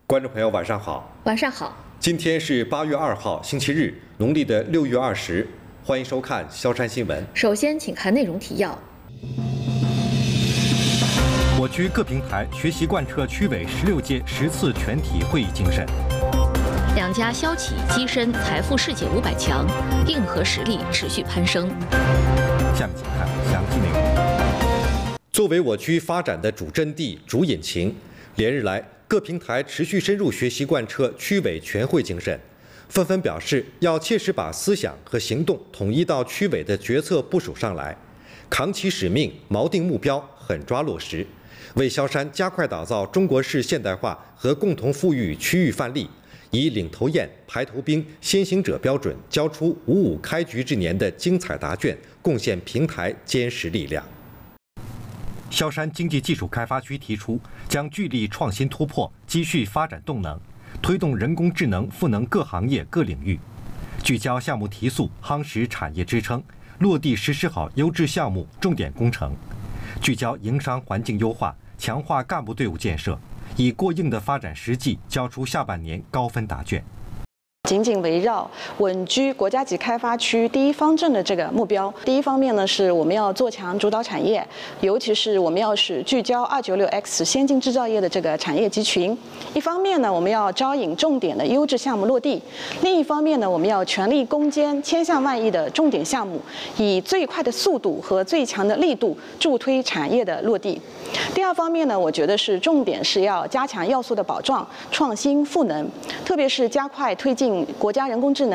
观众朋友，晚上好。 晚上好。 今天是8月2号，星期日，农历的6月20。欢迎收看萧山新闻。 首先，请看内容提要。 我区各平台学习贯彻区委16届10次全体会议精神。 两家消企跻身财富世界500强，硬核实力持续攀升。 下面请看详细内容。 作为我区发展的主阵地、主引擎，连日来各平台持续深入学习贯彻区委全会精神，纷纷表示要切实把思想和行动统一到区委的决策部署上来，扛起使命，锚定目标，狠抓落实，为萧山加快打造中国式现代化和共同富裕区域范例，以领头雁、排头兵、先行者标准，交出55开局之年的精彩答卷，贡献平台坚实力量。 萧山经济技术开发区提出，将聚力创新突破，积蓄发展动能，推动人工智能赋能各行业各领域，聚焦项目提速，夯实产业支撑，落地实施好优质项目重点工程，聚焦营商环境优化，强化干部队伍建设，以过硬的发展实际交出下半年高分答卷。 紧紧围绕稳居国家级开发区第一方阵的这个目标，第一方面呢是我们要做强主导产业，尤其是我们要是聚焦296X 先进制造业的这个产业集群。一方面呢，我们要招引重点的优质项目落地；另一方面呢，我们要全力攻坚千项万亿的重点项目，以最快的速度和最强的力度助推产业的落地。第二方面呢，我觉得是重点是要加强要素的保障、创新赋能，特别是加快推进国家人工智能